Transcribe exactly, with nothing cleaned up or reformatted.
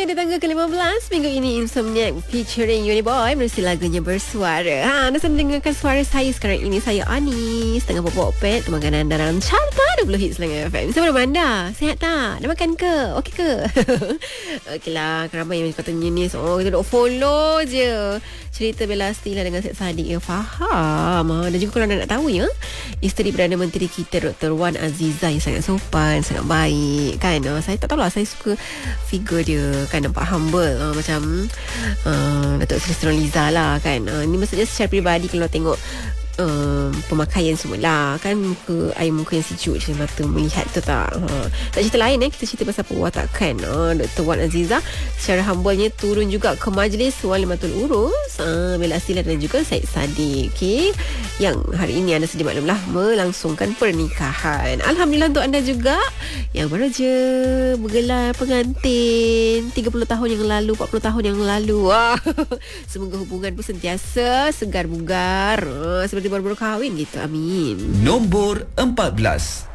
di tangga ke lima belas minggu ini, Insomniac featuring Uniboy menerusi lagunya Bersuara. Ha, anda sedang dengarkan suara saya sekarang ini. Saya Ani, setengah popok pet temankan anda dalam Carta dua puluh Hits Selangor F M. Sama dengan anda, sihat tak? Dah makan ke? Okey ke? Okeylah, ramai yang katanya ni, oh kita duk follow je cerita Bella Astila dengan Syed Saddiq. Ya, faham. Ha, dan juga kalau anda nak tahu ya, isteri Perdana Menteri kita Doktor Wan Azizah yang sangat sopan, sangat baik kan. Uh, saya tak tahulah, saya suka figure dia kan, nampak humble, uh, macam uh, Datuk Seri Nurhaliza lah kan. Uh, ni maksudnya secara peribadi kalau tengok Um, pemakaian semula kan, muka air muka yang sejuk je mata melihat tu tak. Ha. Tak cerita lain eh, kita cerita pasal perwatakan uh, Doktor Wan Azizah secara humble-nya turun juga ke majlis Wan Limatul Urus, uh, Bella Astila dan juga Syed Saddiq, okay, yang hari ini anda sedia maklumlah melangsungkan pernikahan. Alhamdulillah untuk anda juga yang baru je bergelar pengantin tiga puluh tahun yang lalu, empat puluh tahun yang lalu. Wah. Semoga hubungan pun sentiasa segar bugar, uh, seperti baru-baru kahwin gitu. Amin. Nombor empat belas.